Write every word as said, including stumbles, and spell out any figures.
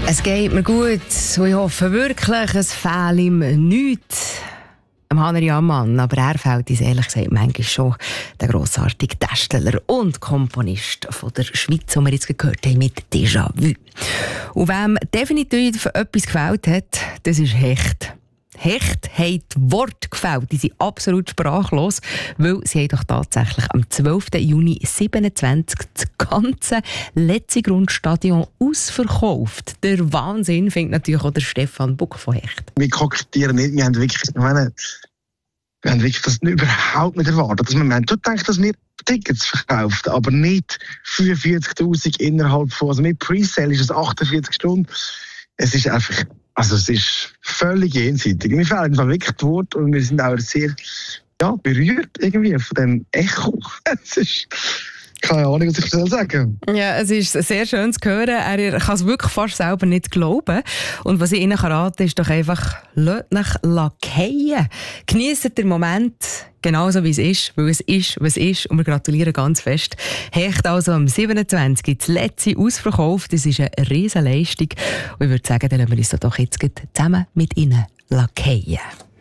Es geht mir gut und ich hoffe wirklich, es fehlt ihm nichts. Am Hanner Jammann, aber er fällt uns ehrlich gesagt manchmal schon der grossartige Darsteller und Komponist von der Schweiz, den wir jetzt gehört haben mit Déjà-vu. Und wem definitiv etwas gefällt hat, das ist Hecht. Hecht haben die Worte gefällt, die sind absolut sprachlos, weil sie haben doch tatsächlich am zwölften Juni siebenundzwanzig das ganze Letzigrund-Stadion ausverkauft. Der Wahnsinn findet natürlich auch der Stefan Buck von Hecht. Wir kokettieren nicht, wir haben wirklich, wir haben, wir haben wirklich das überhaupt nicht erwartet. Also wir haben gedacht, dass wir Tickets verkauft, aber nicht fünfundvierzigtausend innerhalb von, also mit Presale ist es achtundvierzig Stunden. Es ist einfach, also es ist völlig jenseitig. Mir fehlen wirklich die Worte und wir sind auch sehr ja, berührt irgendwie von dem Echo. Es ist keine Ahnung, was ich soll sagen. Ja, es ist sehr schön zu hören. Er kann es wirklich fast selber nicht glauben. Und was ich Ihnen raten kann, ist doch einfach, lasst euch fallen. Genießt den Moment genauso wie es ist, weil es ist, was ist. Und wir gratulieren ganz fest. Hecht also am siebenundzwanzigsten das letzte ausverkauft. Das ist eine riesen Leistung. Und ich würde sagen, dann lassen wir uns doch jetzt zusammen mit Ihnen fallen.